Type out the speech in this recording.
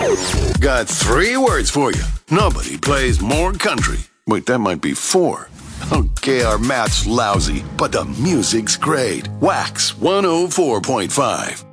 Got 3 words for you. Nobody plays more country. Wait, that might be 4. Okay, our math's lousy, but the music's great. Wax 104.5.